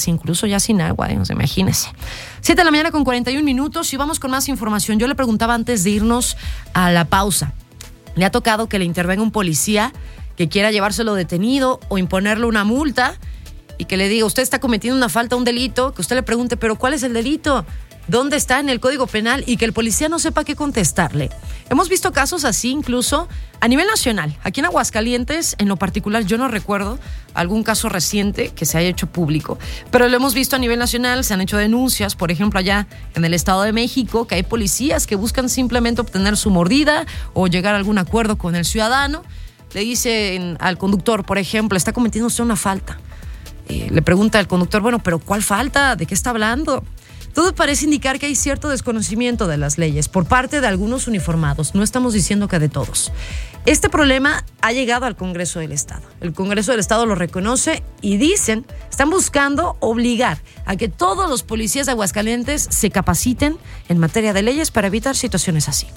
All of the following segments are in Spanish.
días, incluso ya sin agua, o sea, imagínense. 7:41 y vamos con más información. Yo le preguntaba antes de irnos a la pausa, ¿le ha tocado que le intervenga un policía que quiera llevárselo detenido o imponerle una multa y que le diga, usted está cometiendo una falta, un delito, que usted le pregunte, pero ¿cuál es el delito? ¿Dónde está en el Código Penal? Y que el policía no sepa qué contestarle. Hemos visto casos así incluso a nivel nacional. Aquí en Aguascalientes, en lo particular, yo no recuerdo algún caso reciente que se haya hecho público, pero lo hemos visto a nivel nacional. Se han hecho denuncias, por ejemplo, allá en el Estado de México, que hay policías que buscan simplemente obtener su mordida o llegar a algún acuerdo con el ciudadano. Le dicen al conductor, por ejemplo, está cometiendo usted una falta. Le pregunta al conductor, bueno, pero ¿cuál falta? ¿De qué está hablando? Todo parece indicar que hay cierto desconocimiento de las leyes por parte de algunos uniformados. No estamos diciendo que de todos. Este problema ha llegado al Congreso del Estado. El Congreso del Estado lo reconoce y dicen, están buscando obligar a que todos los policías de Aguascalientes se capaciten en materia de leyes para evitar situaciones así.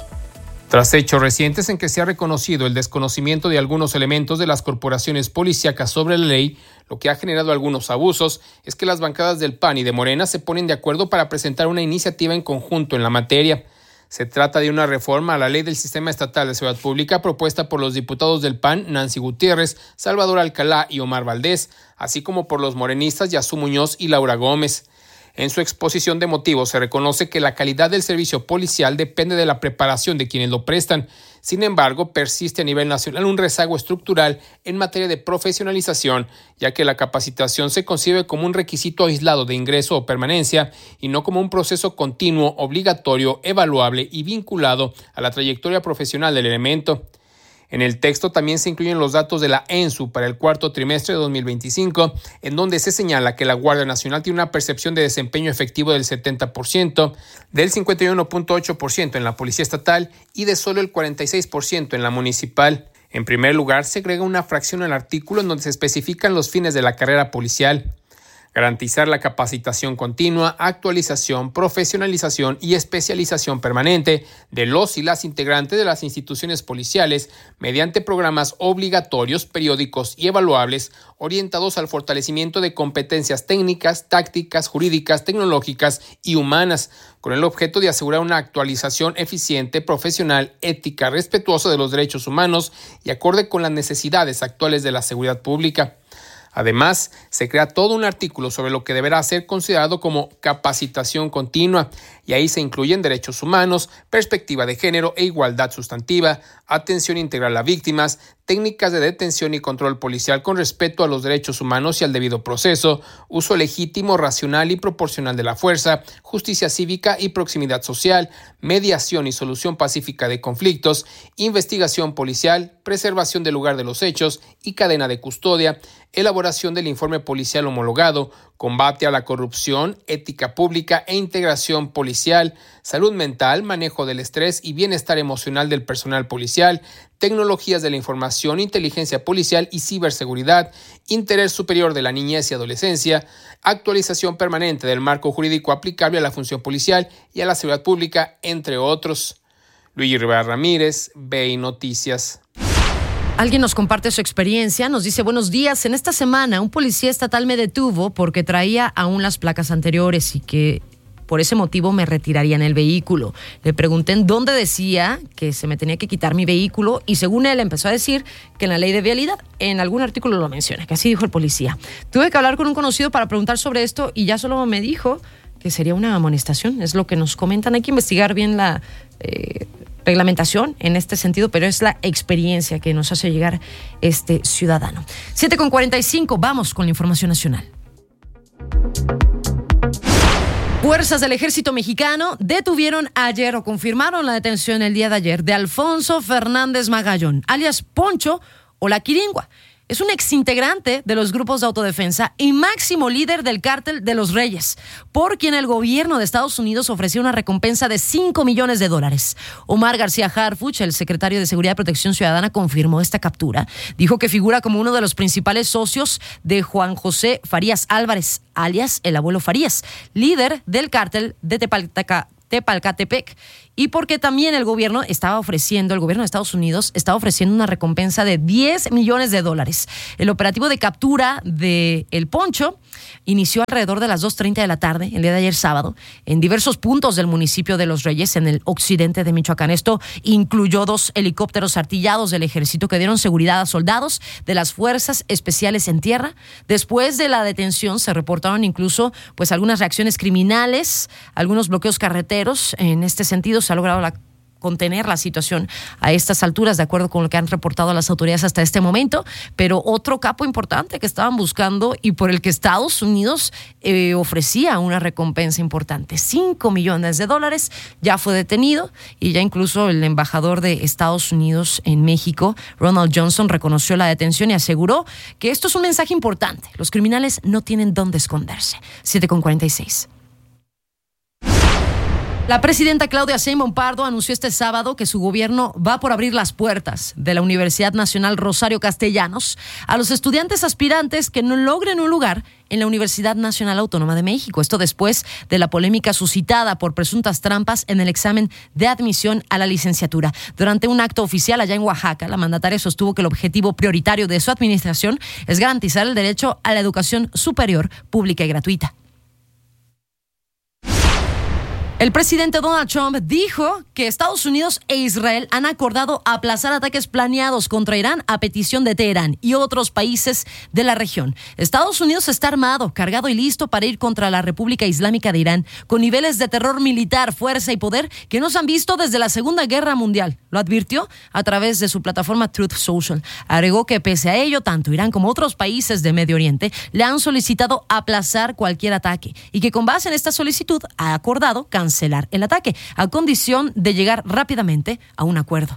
Tras hechos recientes en que se ha reconocido el desconocimiento de algunos elementos de las corporaciones policíacas sobre la ley, lo que ha generado algunos abusos es que las bancadas del PAN y de Morena se ponen de acuerdo para presentar una iniciativa en conjunto en la materia. Se trata de una reforma a la Ley del Sistema Estatal de Seguridad Pública propuesta por los diputados del PAN, Nancy Gutiérrez, Salvador Alcalá y Omar Valdés, así como por los morenistas Yazú Muñoz y Laura Gómez. En su exposición de motivos se reconoce que la calidad del servicio policial depende de la preparación de quienes lo prestan. Sin embargo, persiste a nivel nacional un rezago estructural en materia de profesionalización, ya que la capacitación se concibe como un requisito aislado de ingreso o permanencia y no como un proceso continuo, obligatorio, evaluable y vinculado a la trayectoria profesional del elemento. En el texto también se incluyen los datos de la ENSU para el cuarto trimestre de 2025, en donde se señala que la Guardia Nacional tiene una percepción de desempeño efectivo del 70%, del 51.8% en la Policía Estatal y de solo el 46% en la municipal. En primer lugar, se agrega una fracción al artículo en donde se especifican los fines de la carrera policial. Garantizar la capacitación continua, actualización, profesionalización y especialización permanente de los y las integrantes de las instituciones policiales mediante programas obligatorios, periódicos y evaluables orientados al fortalecimiento de competencias técnicas, tácticas, jurídicas, tecnológicas y humanas, con el objeto de asegurar una actualización eficiente, profesional, ética, respetuosa de los derechos humanos y acorde con las necesidades actuales de la seguridad pública. Además, se crea todo un artículo sobre lo que deberá ser considerado como capacitación continua, y ahí se incluyen derechos humanos, perspectiva de género e igualdad sustantiva, atención integral a víctimas, técnicas de detención y control policial con respeto a los derechos humanos y al debido proceso, uso legítimo, racional y proporcional de la fuerza, justicia cívica y proximidad social, mediación y solución pacífica de conflictos, investigación policial, preservación del lugar de los hechos y cadena de custodia, elaboración del informe policial homologado, combate a la corrupción, ética pública e integración policial, salud mental, manejo del estrés y bienestar emocional del personal policial, tecnologías de la información, inteligencia policial y ciberseguridad, interés superior de la niñez y adolescencia, actualización permanente del marco jurídico aplicable a la función policial y a la seguridad pública, entre otros. Luigi Rivera Ramírez, BI Noticias. Alguien nos comparte su experiencia, nos dice: buenos días, en esta semana un policía estatal me detuvo porque traía aún las placas anteriores y que por ese motivo me retirarían el vehículo. Le pregunté en dónde decía que se me tenía que quitar mi vehículo y según él empezó a decir que en la ley de vialidad, en algún artículo lo menciona, que así dijo el policía. Tuve que hablar con un conocido para preguntar sobre esto y ya solo me dijo que sería una amonestación, es lo que nos comentan. Hay que investigar bien la reglamentación en este sentido, pero es la experiencia que nos hace llegar este ciudadano. 7:45, vamos con la información nacional. Fuerzas del Ejército Mexicano detuvieron ayer o confirmaron la detención el día de ayer de Alfonso Fernández Magallón, alias Poncho o La Quiringua. Es un exintegrante de los grupos de autodefensa y máximo líder del cártel de los Reyes, por quien el gobierno de Estados Unidos ofreció una recompensa de $5 millones. Omar García Harfuch, el secretario de Seguridad y Protección Ciudadana, confirmó esta captura. Dijo que figura como uno de los principales socios de Juan José Farías Álvarez, alias el Abuelo Farías, líder del cártel de Tepalcatepec, y porque también el gobierno de Estados Unidos estaba ofreciendo una recompensa de $10 millones. El operativo de captura de El Poncho inició alrededor de las 2:30 de la tarde, el día de ayer sábado, en diversos puntos del municipio de Los Reyes, en el occidente de Michoacán. Esto incluyó 2 helicópteros artillados del ejército que dieron seguridad a soldados de las fuerzas especiales en tierra. Después de la detención se reportaron incluso algunas reacciones criminales, algunos bloqueos carreteros. En este sentido se ha logrado contener la situación a estas alturas, de acuerdo con lo que han reportado las autoridades hasta este momento. Pero otro capo importante que estaban buscando y por el que Estados Unidos ofrecía una recompensa importante, $5 millones, ya fue detenido, y ya incluso el embajador de Estados Unidos en México, Ronald Johnson, reconoció la detención y aseguró que esto es un mensaje importante. Los criminales no tienen dónde esconderse. 7:46. La presidenta Claudia Sheinbaum Pardo anunció este sábado que su gobierno va por abrir las puertas de la Universidad Nacional Rosario Castellanos a los estudiantes aspirantes que no logren un lugar en la Universidad Nacional Autónoma de México. Esto después de la polémica suscitada por presuntas trampas en el examen de admisión a la licenciatura. Durante un acto oficial allá en Oaxaca, la mandataria sostuvo que el objetivo prioritario de su administración es garantizar el derecho a la educación superior, pública y gratuita. El presidente Donald Trump dijo que Estados Unidos e Israel han acordado aplazar ataques planeados contra Irán a petición de Teherán y otros países de la región. Estados Unidos está armado, cargado y listo para ir contra la República Islámica de Irán, con niveles de terror militar, fuerza y poder que no se han visto desde la Segunda Guerra Mundial. Lo advirtió a través de su plataforma Truth Social. Agregó que pese a ello, tanto Irán como otros países de Medio Oriente le han solicitado aplazar cualquier ataque y que con base en esta solicitud ha acordado cancelar el ataque, a condición de llegar rápidamente a un acuerdo.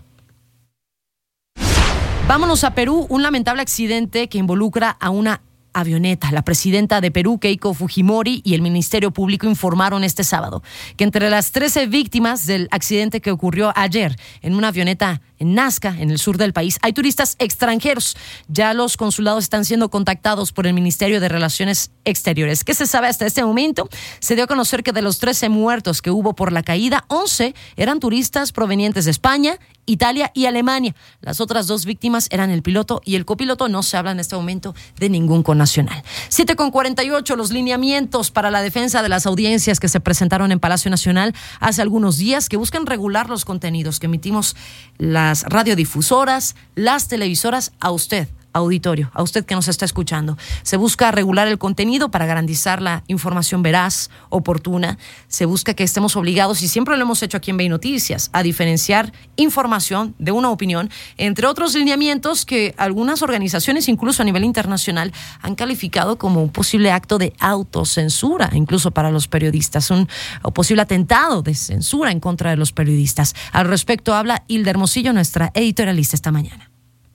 Vámonos a Perú. Un lamentable accidente que involucra a una avioneta. La presidenta de Perú, Keiko Fujimori, y el Ministerio Público informaron este sábado que entre las 13 víctimas del accidente que ocurrió ayer en una avioneta en Nazca, en el sur del país, hay turistas extranjeros. Ya los consulados están siendo contactados por el Ministerio de Relaciones Exteriores. ¿Qué se sabe hasta este momento? Se dio a conocer que de los 13 muertos que hubo por la caída, 11 eran turistas provenientes de España, Italia y Alemania. Las otras 2 víctimas eran el piloto y el copiloto. No se habla en este momento de ningún connacional. 7:48, los lineamientos para la defensa de las audiencias que se presentaron en Palacio Nacional hace algunos días, que buscan regular los contenidos que emitimos las radiodifusoras, las televisoras, a usted, auditorio, a usted que nos está escuchando. Se busca regular el contenido para garantizar la información veraz, oportuna. Se busca que estemos obligados, y siempre lo hemos hecho aquí en BEI Noticias, a diferenciar información de una opinión, entre otros lineamientos que algunas organizaciones, incluso a nivel internacional, han calificado como un posible acto de autocensura, incluso para los periodistas, un posible atentado de censura en contra de los periodistas. Al respecto habla Hilda Hermosillo, nuestra editorialista esta mañana.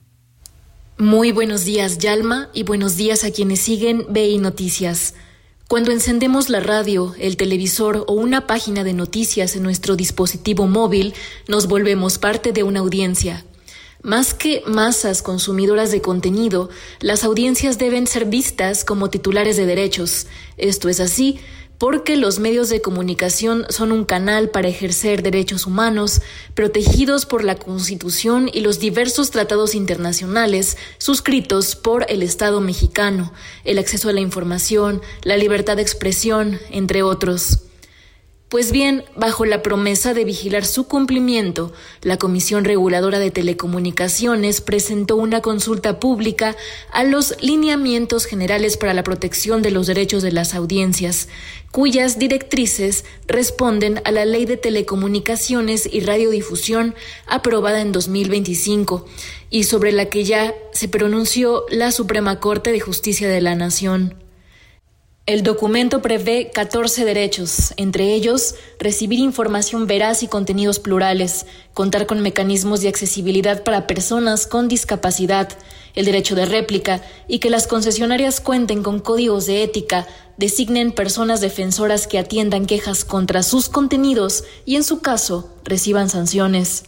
Muy buenos días, Yalma, y buenos días a quienes siguen BEI Noticias. Cuando encendemos la radio, el televisor o una página de noticias en nuestro dispositivo móvil, nos volvemos parte de una audiencia. Más que masas consumidoras de contenido, las audiencias deben ser vistas como titulares de derechos. Esto es así porque los medios de comunicación son un canal para ejercer derechos humanos protegidos por la Constitución y los diversos tratados internacionales suscritos por el Estado mexicano, el acceso a la información, la libertad de expresión, entre otros. Pues bien, bajo la promesa de vigilar su cumplimiento, la Comisión Reguladora de Telecomunicaciones presentó una consulta pública a los lineamientos generales para la protección de los derechos de las audiencias, cuyas directrices responden a la Ley de Telecomunicaciones y Radiodifusión aprobada en 2025 y sobre la que ya se pronunció la Suprema Corte de Justicia de la Nación. El documento prevé 14 derechos, entre ellos recibir información veraz y contenidos plurales, contar con mecanismos de accesibilidad para personas con discapacidad, el derecho de réplica y que las concesionarias cuenten con códigos de ética, designen personas defensoras que atiendan quejas contra sus contenidos y, en su caso, reciban sanciones.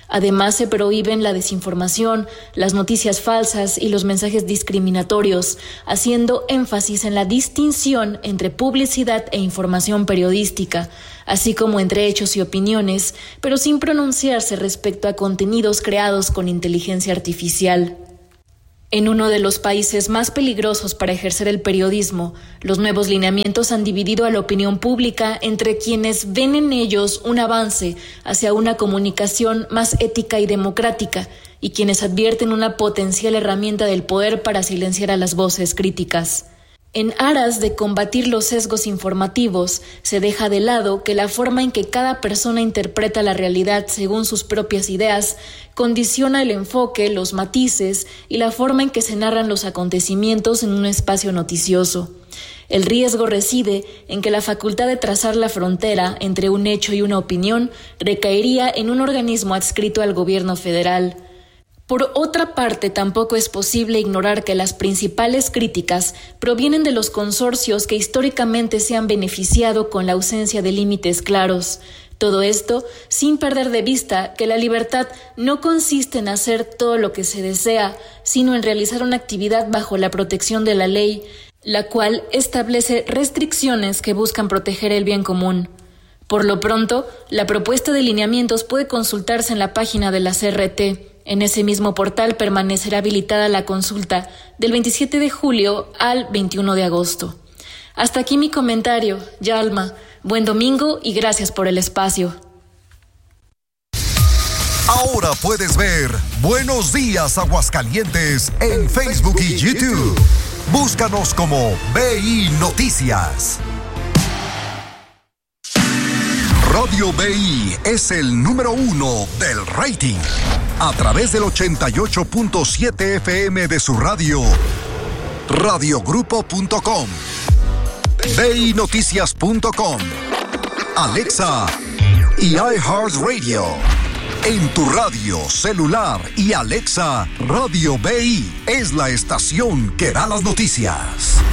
Además, se prohíben la desinformación, las noticias falsas y los mensajes discriminatorios, haciendo énfasis en la distinción entre publicidad e información periodística, así como entre hechos y opiniones, pero sin pronunciarse respecto a contenidos creados con inteligencia artificial. En uno de los países más peligrosos para ejercer el periodismo, los nuevos lineamientos han dividido a la opinión pública entre quienes ven en ellos un avance hacia una comunicación más ética y democrática y quienes advierten una potencial herramienta del poder para silenciar a las voces críticas. En aras de combatir los sesgos informativos, se deja de lado que la forma en que cada persona interpreta la realidad según sus propias ideas condiciona el enfoque, los matices y la forma en que se narran los acontecimientos en un espacio noticioso. El riesgo reside en que la facultad de trazar la frontera entre un hecho y una opinión recaería en un organismo adscrito al gobierno federal. Por otra parte, tampoco es posible ignorar que las principales críticas provienen de los consorcios que históricamente se han beneficiado con la ausencia de límites claros. Todo esto sin perder de vista que la libertad no consiste en hacer todo lo que se desea, sino en realizar una actividad bajo la protección de la ley, la cual establece restricciones que buscan proteger el bien común. Por lo pronto, la propuesta de lineamientos puede consultarse en la página de la CRT. En ese mismo portal permanecerá habilitada la consulta del 27 de julio al 21 de agosto. Hasta aquí mi comentario, Yalma. Buen domingo y gracias por el espacio. Ahora puedes ver Buenos Días Aguascalientes en Facebook y YouTube. Búscanos como BI Noticias. Radio BI es el número 1 del rating. A través del 88.7 FM de su radio, radiogrupo.com, BINoticias.com, Alexa y iHeartRadio. En tu radio, celular y Alexa, Radio BI es la estación que da las noticias.